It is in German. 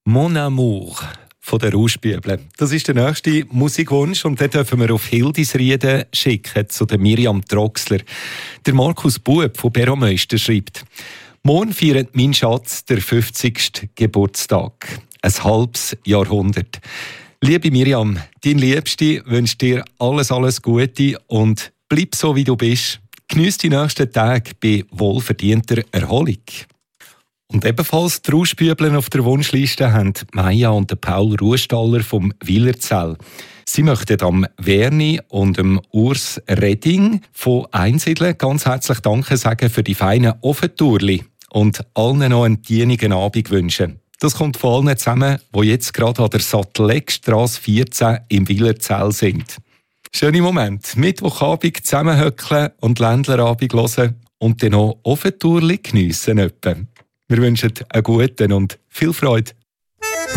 Mon Amour von der Rauschbüble. Das ist der nächste Musikwunsch und den dürfen wir auf Hildisrieden schicken zu der Miriam Troxler. Der Markus Bub von Beromeister schreibt: Morgen feiert mein Schatz der 50. Geburtstag. Ein halbes Jahrhundert. Liebe Miriam, dein Liebste wünscht dir alles Gute und bleib so, wie du bist. Geniess die nächsten Tage bei wohlverdienter Erholung. Und ebenfalls die Rauschbübeln auf der Wunschliste haben Maja und Paul Ruhestaller vom Wielerzell. Sie möchten am Werni und dem Urs Redding von Einsiedeln ganz herzlich Danke sagen für die feinen Ofentourli und allen noch einen dienenden Abend wünschen. Das kommt von allen zusammen, die jetzt gerade an der Sattelleckstrasse 14 im Wielerzell sind. Schöne Moment. Mittwochabend zusammenhöckeln und Ländlerabend hören und dann noch Ofentourli geniessen. Wir wünschen einen guten und viel Freude